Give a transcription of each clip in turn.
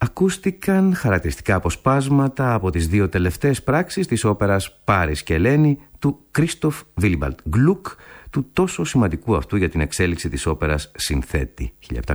ακούστηκαν χαρακτηριστικά αποσπάσματα από τις δύο τελευταίες πράξεις της όπερας «Πάρις και Ελένη» του Κρίστοφ Βίλιμπαλτ Γκλουκ, του τόσο σημαντικού αυτού για την εξέλιξη της όπερας συνθέτη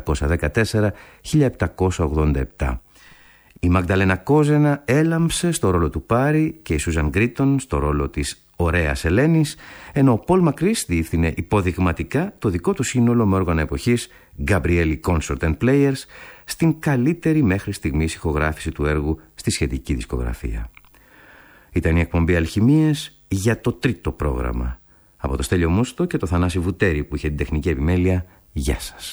1714-1787. Η Μαγδαλένα Κόζενα έλαμψε στο ρόλο του Πάρη και η Σούζαν Γκρίτον στο ρόλο της ωραίας Ελένης, ενώ ο Πολ Μακρύς διεύθυνε υποδειγματικά το δικό του σύνολο με όργανα εποχής Gabrieli Consort and Players, στην καλύτερη μέχρι στιγμής ηχογράφηση του έργου στη σχετική δισκογραφία. Ήταν η εκπομπή Αλχημίες για το τρίτο πρόγραμμα. Από το Στέλιο Μούστο και το Θανάση Βουτέρη που είχε την τεχνική επιμέλεια. Γεια σας.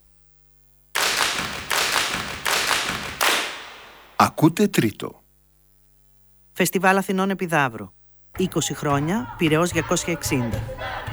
Ακούτε τρίτο. Φεστιβάλ Αθηνών Επιδαύρου. 20 χρόνια, Πειραιώς 260.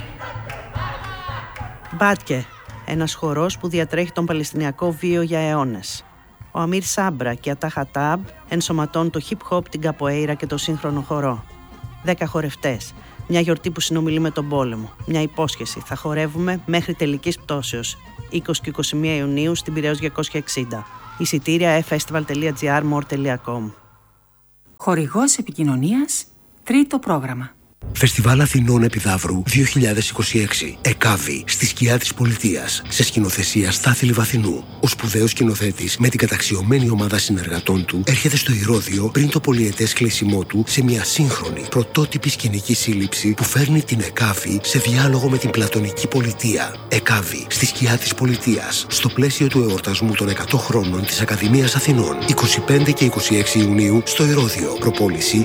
Μπάτκε, ένας χορός που διατρέχει τον Παλαιστινιακό βίο για αιώνες. Ο Αμίρ Σάμπρα και Ατά Χατάμπ ενσωματώνουν το hip-hop, την καποέιρα και το σύγχρονο χορό. 10 χορευτές. Μια γιορτή που συνομιλεί με τον πόλεμο. Μια υπόσχεση. Θα χορεύουμε μέχρι τελικής πτώσεως. 20 και 21 Ιουνίου στην Πειραιώς 260. Εισιτήρια festival.gr, more.com. Χορηγός επικοινωνίας, τρίτο πρόγραμμα. Φεστιβάλ Αθηνών Επιδαύρου 2026. ΕΚΑΒΗ, στη σκιά της πολιτείας. Σε σκηνοθεσία Στάθη Λιβαθινού. Ο σπουδαίος σκηνοθέτης με την καταξιωμένη ομάδα συνεργατών του έρχεται στο Ηρώδειο πριν το πολυετές κλείσιμό του σε μια σύγχρονη, πρωτότυπη σκηνική σύλληψη που φέρνει την ΕΚΑΒΗ σε διάλογο με την πλατωνική πολιτεία. ΕΚΑΒΗ, στη σκιά της πολιτείας. Στο πλαίσιο του εορτασμού των 100 χρόνων της Ακαδημίας Αθηνών. 25 και 26 Ιουνίου στο Ηρώδειο. Προπόληση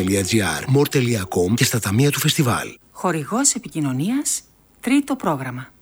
aefestival.gr, more.com και στα ταμεία του φεστιβάλ. Χορηγός επικοινωνίας, τρίτο πρόγραμμα.